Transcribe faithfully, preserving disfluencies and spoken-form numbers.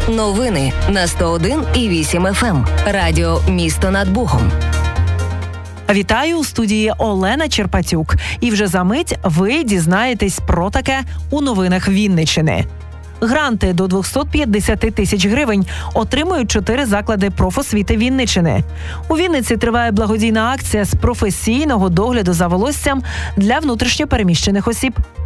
Новини на сто один і вісім еф ем. Радіо «Місто над Богом». Вітаю, у студії Олена Черпатюк. І вже за мить ви дізнаєтесь про таке у новинах Вінниччини. Гранти до двісті п'ятдесят тисяч гривень отримують чотири заклади профосвіти Вінниччини. У Вінниці триває благодійна акція з професійного догляду за волоссям для внутрішньопереміщених осіб.